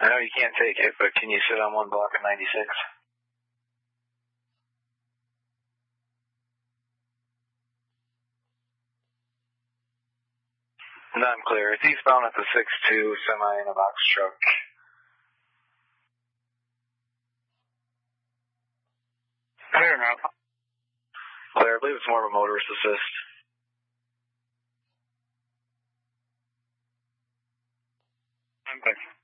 I know you can't take it, but can you sit on one block of 96? None clear. It's eastbound at the 6-2 semi in a box truck. Clear now. Clear. I believe it's more of a motorist assist. Okay.